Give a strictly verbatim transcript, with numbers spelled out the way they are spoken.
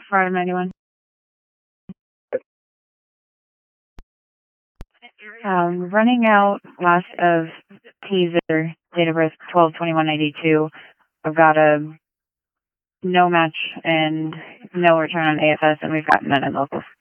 five ninety-one. Um, running out last of teaser, date of birth twelve twenty-one ninety-two. I've got a no match and no return on A F S, and we've got none in locals.